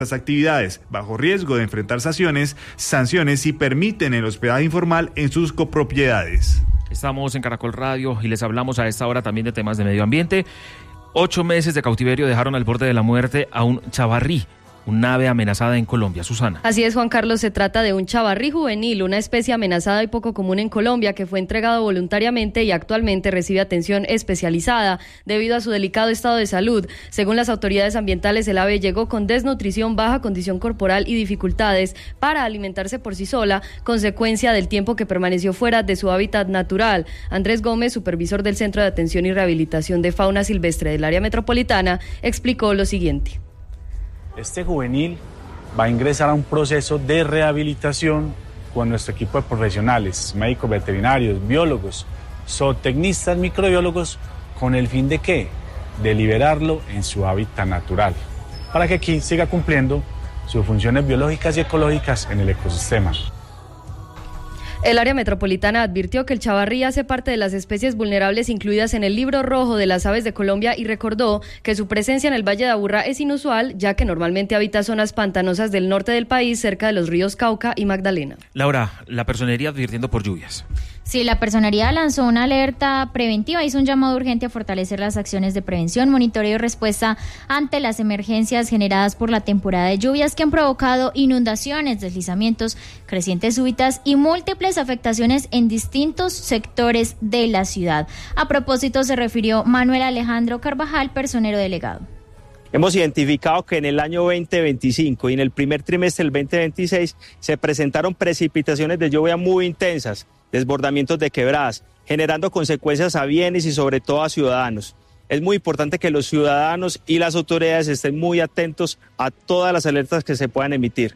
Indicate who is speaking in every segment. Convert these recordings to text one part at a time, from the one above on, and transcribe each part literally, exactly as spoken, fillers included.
Speaker 1: las actividades bajo riesgo de enfrentar sanciones, sanciones si permiten el hospedaje informal en sus copropiedades.
Speaker 2: Estamos en Caracol Radio y les hablamos a esta hora también de temas de medio ambiente. Ocho meses de cautiverio dejaron al borde de la muerte a un chavarrí, un ave amenazada en Colombia. Susana.
Speaker 3: Así es, Juan Carlos, se trata de un chavarrí juvenil, una especie amenazada y poco común en Colombia que fue entregado voluntariamente y actualmente recibe atención especializada debido a su delicado estado de salud. Según las autoridades ambientales, el ave llegó con desnutrición, baja condición corporal y dificultades para alimentarse por sí sola, consecuencia del tiempo que permaneció fuera de su hábitat natural. Andrés Gómez, supervisor del Centro de Atención y Rehabilitación de Fauna Silvestre del área metropolitana, explicó lo siguiente.
Speaker 4: Este juvenil va a ingresar a un proceso de rehabilitación con nuestro equipo de profesionales, médicos veterinarios, biólogos, zootecnistas, microbiólogos, con el fin de ¿qué? De liberarlo en su hábitat natural, para que aquí siga cumpliendo sus funciones biológicas y ecológicas en el ecosistema.
Speaker 3: El área metropolitana advirtió que el chavarrí hace parte de las especies vulnerables incluidas en el Libro Rojo de las Aves de Colombia y recordó que su presencia en el Valle de Aburrá es inusual, ya que normalmente habita zonas pantanosas del norte del país, cerca de los ríos Cauca y Magdalena.
Speaker 2: Laura, la Personería advirtiendo por lluvias.
Speaker 5: Sí, la Personería lanzó una alerta preventiva, hizo un llamado urgente a fortalecer las acciones de prevención, monitoreo y respuesta ante las emergencias generadas por la temporada de lluvias que han provocado inundaciones, deslizamientos, crecientes súbitas y múltiples afectaciones en distintos sectores de la ciudad. A propósito, se refirió Manuel Alejandro Carvajal, personero delegado.
Speaker 6: Hemos identificado que en el año veinte veinticinco y en el primer trimestre del veinte veintiséis se presentaron precipitaciones de lluvia muy intensas, desbordamientos de quebradas, generando consecuencias a bienes y sobre todo a ciudadanos. Es muy importante que los ciudadanos y las autoridades estén muy atentos a todas las alertas que se puedan emitir.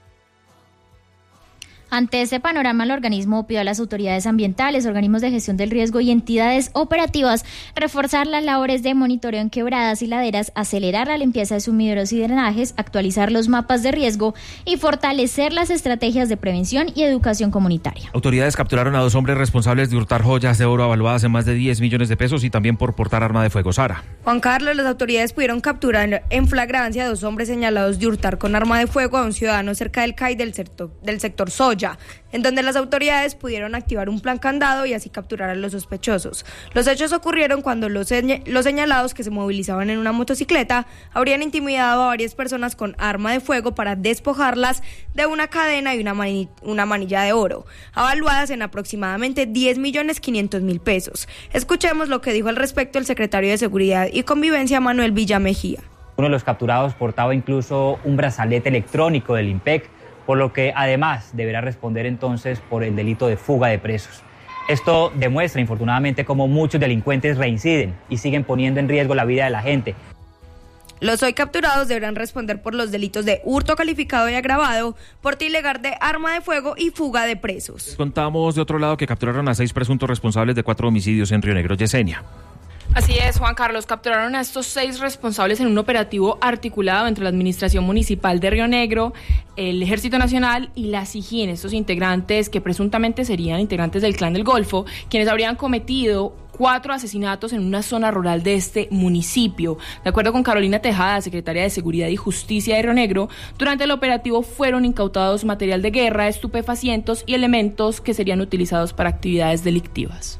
Speaker 5: Ante ese panorama, el organismo pidió a las autoridades ambientales, organismos de gestión del riesgo y entidades operativas reforzar las labores de monitoreo en quebradas y laderas, acelerar la limpieza de sumideros y drenajes, actualizar los mapas de riesgo y fortalecer las estrategias de prevención y educación comunitaria.
Speaker 2: Autoridades capturaron a dos hombres responsables de hurtar joyas de oro avaluadas en más de diez millones de pesos y también por portar arma de fuego. Sara.
Speaker 7: Juan Carlos, las autoridades pudieron capturar en flagrancia a dos hombres señalados de hurtar con arma de fuego a un ciudadano cerca del C A I del sector, del sector Soya, en donde las autoridades pudieron activar un plan candado y así capturar a los sospechosos. Los hechos ocurrieron cuando los, señ- los señalados, que se movilizaban en una motocicleta, habrían intimidado a varias personas con arma de fuego para despojarlas de una cadena y una, mani- una manilla de oro, avaluadas en aproximadamente diez millones quinientos mil pesos. Escuchemos lo que dijo al respecto el secretario de Seguridad y Convivencia, Manuel Villamejía.
Speaker 8: Uno de los capturados portaba incluso un brazalete electrónico del IMPEC, por lo que además deberá responder entonces por el delito de fuga de presos. Esto demuestra infortunadamente cómo muchos delincuentes reinciden y siguen poniendo en riesgo la vida de la gente.
Speaker 7: Los hoy capturados deberán responder por los delitos de hurto calificado y agravado, porte ilegal de arma de fuego y fuga de presos.
Speaker 2: Contamos de otro lado que capturaron a seis presuntos responsables de cuatro homicidios en Río Negro. Yesenia.
Speaker 9: Así es, Juan Carlos, capturaron a estos seis responsables en un operativo articulado entre la Administración Municipal de Río Negro, el Ejército Nacional y la SIJIN, estos integrantes que presuntamente serían integrantes del Clan del Golfo, quienes habrían cometido cuatro asesinatos en una zona rural de este municipio. De acuerdo con Carolina Tejada, secretaria de Seguridad y Justicia de Río Negro, durante el operativo fueron incautados material de guerra, estupefacientes y elementos que serían utilizados para actividades delictivas.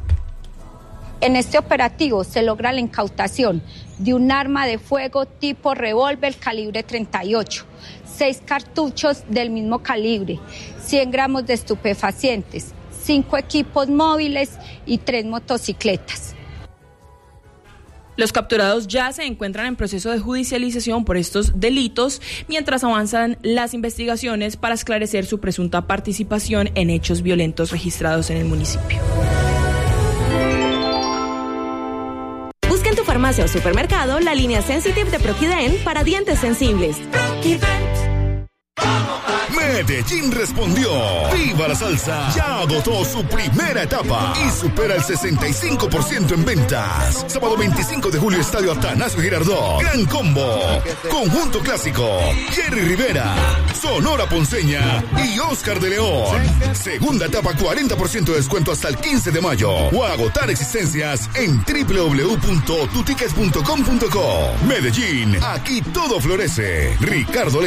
Speaker 10: En este operativo se logra la incautación de un arma de fuego tipo revólver calibre treinta y ocho, seis cartuchos del mismo calibre, cien gramos de estupefacientes, cinco equipos móviles y tres motocicletas.
Speaker 9: Los capturados ya se encuentran en proceso de judicialización por estos delitos, mientras avanzan las investigaciones para esclarecer su presunta participación en hechos violentos registrados en el municipio.
Speaker 11: Busca en tu farmacia o supermercado la línea Sensitive de Proquiden para dientes sensibles.
Speaker 12: Medellín respondió. ¡Viva la salsa! Ya agotó su primera etapa y supera el sesenta y cinco por ciento en ventas. Sábado veinticinco de julio, Estadio Atanasio Girardot. Gran combo. Conjunto clásico. Jerry Rivera, Sonora Ponceña y Oscar de León. Segunda etapa, cuarenta por ciento de descuento hasta el quince de mayo. O agotar existencias en doble u doble u doble u punto tu tickets punto com punto co. Medellín, aquí todo florece. Ricardo